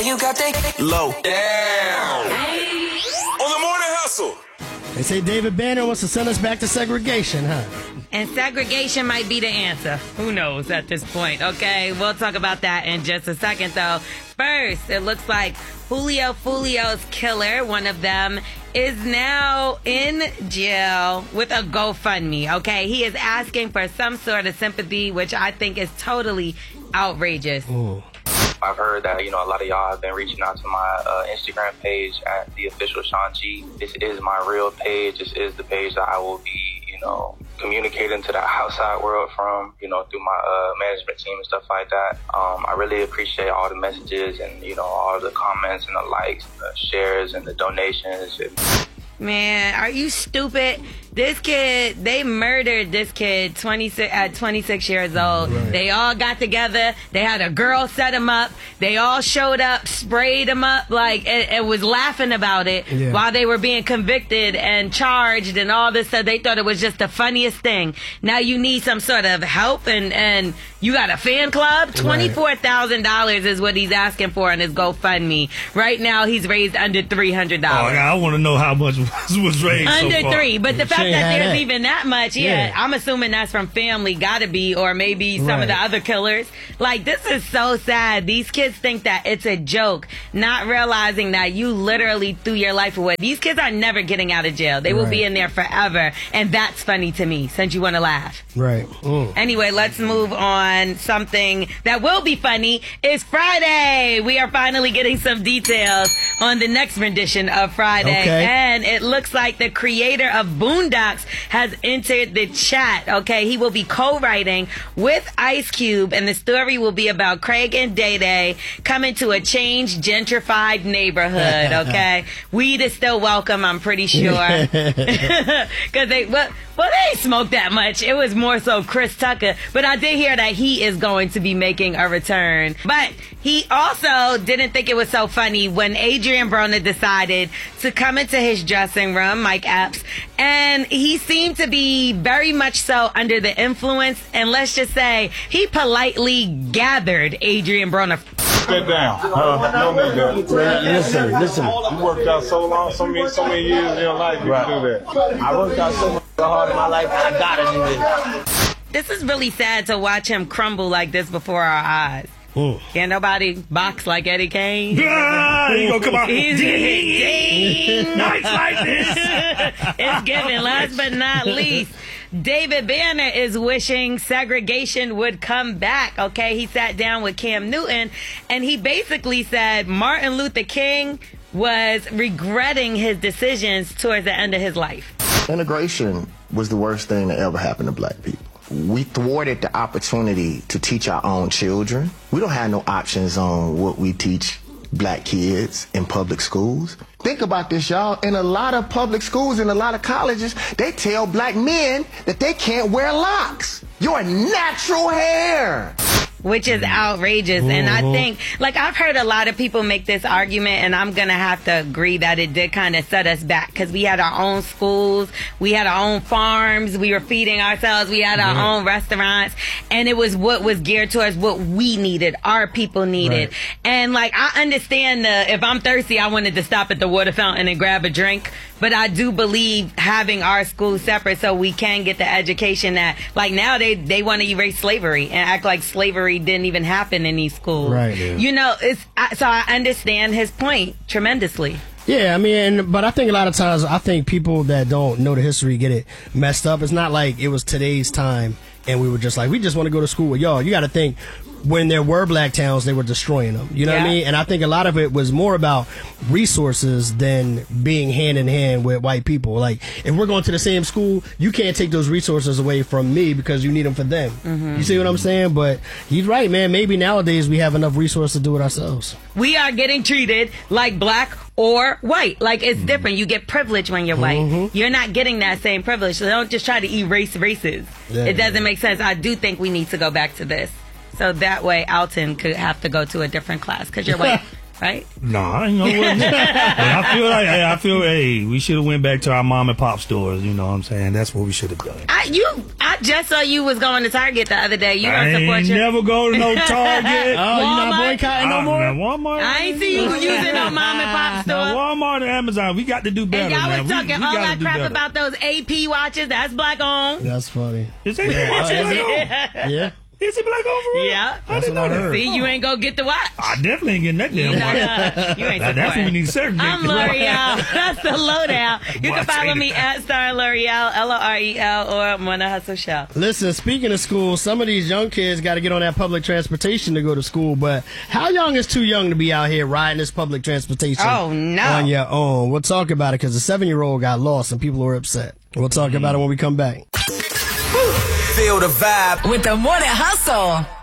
you got that low down. On the morning hustle. They say David Banner wants to send us back to segregation, huh? And segregation might be the answer. Who knows at this point, okay? We'll talk about that in just a second, though. First, it looks like Julio Fulio's killer, one of them, is now in jail with a GoFundMe, okay? He is asking for some sort of sympathy, which I think is totally outrageous. Ooh. I've heard that, a lot of y'all have been reaching out to my Instagram page at the official Sean G. This is my real page. This is the page that I will be, communicating to the outside world from, through my management team and stuff like that. I really appreciate all the messages and, all the comments and the likes and the shares and the donations. Man, are you stupid? This kid, they murdered this kid at 26 years old. Right. They all got together. They had a girl set him up. They all showed up, sprayed him up, it was laughing about it while they were being convicted and charged and all this stuff. They thought it was just the funniest thing. Now you need some sort of help and you got a fan club? $24,000 is what he's asking for on his GoFundMe. Right now he's raised under $300. Oh, I want to know how much was raised under so far. $3. But the fact that there's even that much, Yeah. I'm assuming that's from family, gotta be, or maybe some of the other killers. This is so sad. These kids think that it's a joke, not realizing that you literally threw your life away. These kids are never getting out of jail. They will be in there forever, and that's funny to me, since you want to laugh. Right. Anyway, let's move on. Something that will be funny is Friday. We are finally getting some details on the next rendition of Friday. Okay. And it looks like the creator of Boondocks has entered the chat. Okay, he will be co-writing with Ice Cube, and the story will be about Craig and Day Day coming to a changed, gentrified neighborhood. Okay, weed is still welcome, I'm pretty sure, because they ain't smoked that much. It was more so Chris Tucker, but I did hear that he is going to be making a return. But he also didn't think it was so funny when Adrian Broner decided to come into his dressing room, Mike Epps, and he seemed to be very much so under the influence, and let's just say he politely gathered Adrian Broner. Sit down. No need that. Listen. You worked out so long, so many years in your life, you can do that. I worked out so hard in my life, I gotta do this. This is really sad to watch him crumble like this before our eyes. Can't nobody box like Eddie Kane. He gonna come out. He's Ding! Nights like this. It's given. Last but not least, David Banner is wishing segregation would come back. Okay, he sat down with Cam Newton, and he basically said Martin Luther King was regretting his decisions towards the end of his life. Integration was the worst thing that ever happened to black people. We thwarted the opportunity to teach our own children. We don't have no options on what we teach black kids in public schools. Think about this, y'all. In a lot of public schools, in a lot of colleges, they tell black men that they can't wear locks. Your natural hair. Which is outrageous. And I think, I've heard a lot of people make this argument, and I'm going to have to agree that it did kind of set us back, because we had our own schools, we had our own farms, we were feeding ourselves, we had our own restaurants, and it was what was geared towards what we needed, our people needed. And, I understand if I'm thirsty, I wanted to stop at the water fountain and grab a drink, but I do believe having our schools separate so we can get the education that, now they want to erase slavery and act like slavery didn't even happen in these schools. Right. Yeah. So I understand his point tremendously. Yeah, I mean, but I think a lot of times, people that don't know the history get it messed up. It's not like it was today's time and we were just we just want to go to school with y'all. You got to think, when there were black towns, they were destroying them. You know what I mean? And I think a lot of it was more about resources than being hand in hand with white people. If we're going to the same school, you can't take those resources away from me because you need them for them. You see what I'm saying? But he's right, man. Maybe nowadays we have enough resources to do it ourselves. We are getting treated like black or white. It's different. You get privilege when you're white. You're not getting that same privilege. So don't just try to erase races. It doesn't make sense. I do think we need to go back to this. So that way Alton could have to go to a different class because you're white. right? No, I ain't know what. But I feel, hey, we should have went back to our mom and pop stores. You know what I'm saying? That's what we should have done. I just saw you was going to Target the other day. You don't support your... never go to no Target. Oh, you not boycotting no more? Walmart. I ain't see you using no mom and pop store. No, Walmart and Amazon. We got to do better, and y'all man. was talking all that crap about those AP watches. That's black on. That's funny. Is AP watches black on? Yeah. Is it black on for real? Yeah. I didn't know that. See, you ain't go get the watch. I definitely ain't getting that damn watch. You ain't That's what we need to segregate. I'm L'Oreal. That's the lowdown. You can follow me at Star L'Oreal, L'Orel, or Mona Hustle Show. Listen, speaking of school, some of these young kids got to get on that public transportation to go to school, but how young is too young to be out here riding this public transportation on your own? We'll talk about it because a 7-year-old got lost and people were upset. We'll talk about it when we come back. Feel the vibe with the Morning Hustle.